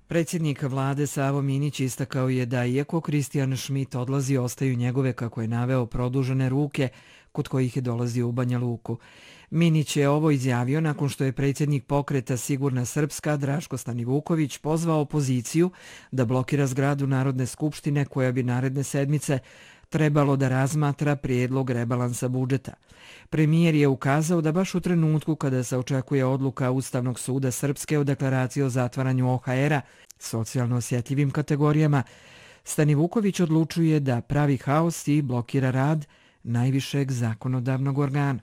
Predsjednik vlade Savo Minić istakao je da iako Kristijan Šmit odlazi, ostaju njegove, kako je naveo, produžene ruke kod kojih je dolazio u Banja Luku. Minić je ovo izjavio nakon što je predsjednik pokreta Sigurna Srpska Draško Stanivuković pozvao opoziciju da blokira zgradu Narodne skupštine koja bi naredne sedmice trebalo da razmatra prijedlog rebalansa budžeta. Premijer je ukazao da baš u trenutku kada se očekuje odluka Ustavnog suda Srpske o deklaraciji o zatvaranju OHR-a socijalno osjetljivim kategorijama, Stanivuković odlučuje da pravi haos i blokira rad najvišeg zakonodavnog organa.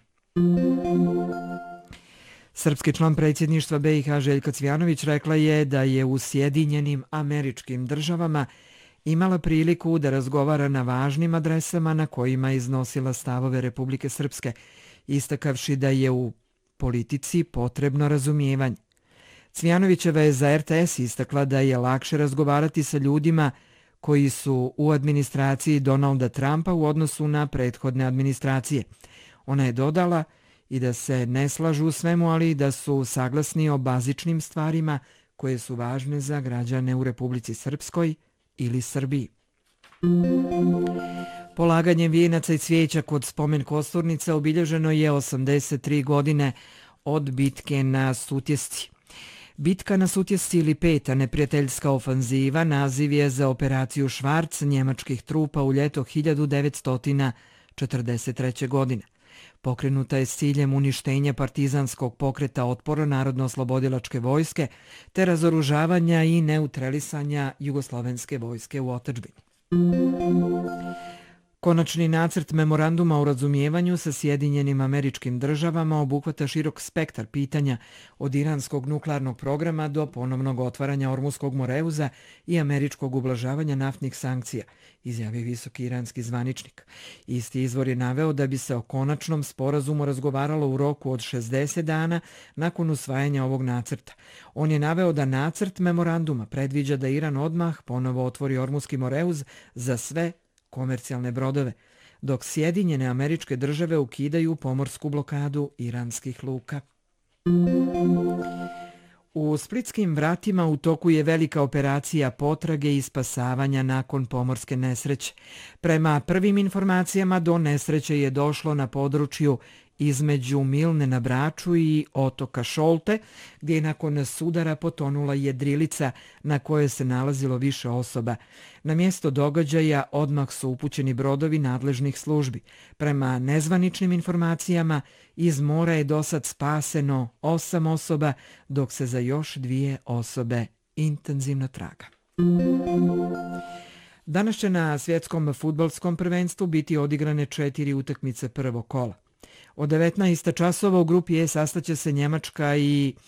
Srpski član predsjedništva BiH Željka Cvjanović rekla je da je u Sjedinjenim Američkim Državama imala priliku da razgovara na važnim adresama na kojima je iznosila stavove Republike Srpske, istakavši da je u politici potrebno razumijevanje. Cvjanovićeva je za RTS istakla da je lakše razgovarati sa ljudima koji su u administraciji Donalda Trumpa u odnosu na prethodne administracije. Ona je dodala i da se ne slažu u svemu, ali da su saglasni o bazičnim stvarima koje su važne za građane u Republici Srpskoj ili Srbiji. Polaganjem vijenaca i cvijeća kod spomen kosturnica obilježeno je 83 godine od bitke na Sutjesci. Bitka na Sutjesci ili peta neprijateljska ofanziva naziv je za operaciju Švarc njemačkih trupa u ljeto 1943. godine. Pokrenuta je s ciljem uništenja partizanskog pokreta otpora Narodno-oslobodilačke vojske te razoružavanja i neutralisanja jugoslovenske vojske u otadžbini. Konačni nacrt memoranduma o razumijevanju sa Sjedinjenim Američkim Državama obuhvata širok spektar pitanja od iranskog nuklearnog programa do ponovnog otvaranja Ormuskog moreuza i američkog ublažavanja naftnih sankcija, izjavio visoki iranski zvaničnik. Isti izvor je naveo da bi se o konačnom sporazumu razgovaralo u roku od 60 dana nakon usvajanja ovog nacrta. On je naveo da nacrt memoranduma predviđa da Iran odmah ponovo otvori Ormuski moreuz za sve komercijalne brodove, dok Sjedinjene Američke Države ukidaju pomorsku blokadu iranskih luka. U Splitskim vratima u toku je velika operacija potrage i spasavanja nakon pomorske nesreće. Prema prvim informacijama do nesreće je došlo na području između Milne na Braču i otoka Šolte, gdje je nakon sudara potonula jedrilica na kojoj se nalazilo više osoba. Na mjesto događaja odmah su upućeni brodovi nadležnih službi. Prema nezvaničnim informacijama, iz mora je dosad spaseno 8 osoba, dok se za još 2 osobe intenzivno traga. Danas će na svjetskom fudbalskom prvenstvu biti odigrane 4 utakmice prvog kola. Od 19 časova u grupi E sastaće se Njemačka i